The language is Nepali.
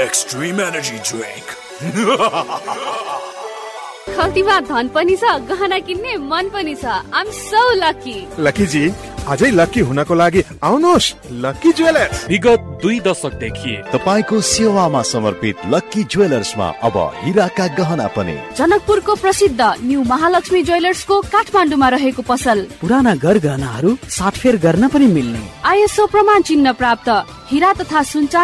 Extreme Energy Drink. खल्तीमा धन पनि छ, गहना किन्ने मन पनि छ। I'm so lucky. लकी जी, अझै लकी हुनको लागि आउनुहोस् लकी ज्वेलर्स। विगत 2 दशकदेखि तपाईको सेवामा समर्पित लकी ज्वेलर्समा अब हीराका गहना पनि। जनकपुरको प्रसिद्ध न्यू महालक्ष्मी ज्वेलर्सको काठमाडौँमा रहेको पसल। पुराना गहनाहरू साटफेर गर्न पनि मिल्ने। ISO प्रमाण चिन्ह प्राप्त हीरा तथा सुनचाँदी